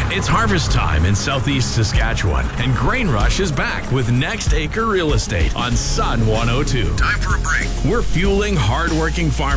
It's harvest time in southeast Saskatchewan, and Grain Rush is back with Next Acre Real Estate on Sun 102. Time for a break. We're fueling hardworking farmers